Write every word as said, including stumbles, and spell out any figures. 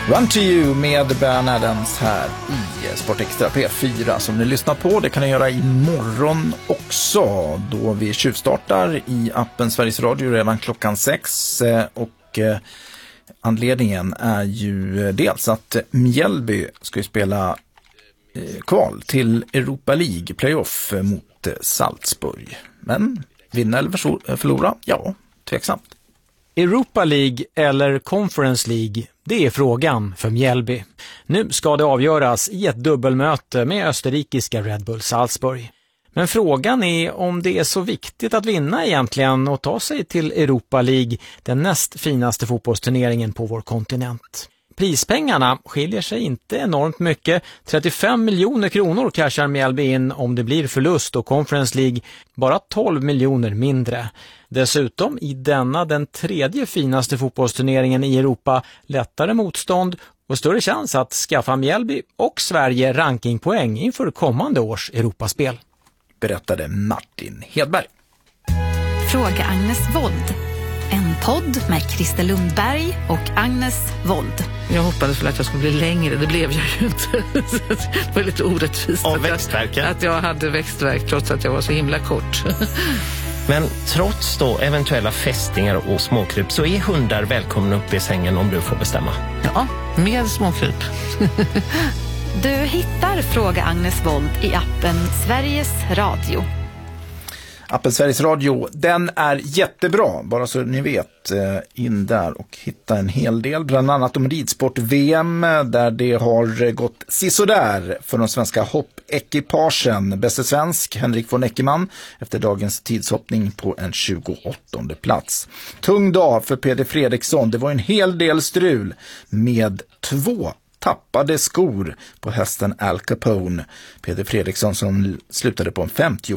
Run to you med Ben Adams här i Sport Extra P fyra som ni lyssnar på. Det kan ni göra imorgon också då vi tjuvstartar i appen Sveriges Radio redan klockan sex. Och anledningen är ju dels att Mjällby ska ju spela kval till Europa League playoff mot Salzburg. Men vinna eller förlora? Ja, tveksamt. Europa League eller Conference League, det är frågan för Mjällby. Nu ska det avgöras i ett dubbelmöte med österrikiska Red Bull Salzburg. Men frågan är om det är så viktigt att vinna egentligen och ta sig till Europa League, den näst finaste fotbollsturneringen på vår kontinent. Prispengarna skiljer sig inte enormt mycket. trettiofem miljoner kronor cashar Mjällby in om det blir förlust och Conference League bara tolv miljoner mindre. Dessutom i denna den tredje finaste fotbollsturneringen i Europa lättare motstånd och större chans att skaffa Mjällby och Sverige rankingpoäng inför kommande års Europaspel. Berättade Martin Hedberg. Fråga Agnes Wold. En podd med Christer Lundberg och Agnes Wold. Jag hoppades väl att jag skulle bli längre, det blev jag ju inte. Det var lite orättvist av att, växtverken. att jag hade växtverk trots att jag var så himla kort. Men trots då eventuella fästingar och småkryp så är hundar välkomna upp i sängen om du får bestämma. Ja, med småkryp. Du hittar Fråga Agnes Wold i appen Sveriges Radio. Appen Sveriges Radio, den är jättebra, bara så ni vet, in där och hitta en hel del, bland annat om ridsport-V M där det har gått sisådär för de svenska hoppekipagen. Bäste svensk, Henrik von Eckermann, efter dagens tidshoppning på en tjugoåttonde plats. Tung dag för Peder Fredriksson, det var en hel del strul med två tappade skor på hästen Al Capone. Peder Fredriksson som slutade på en femtio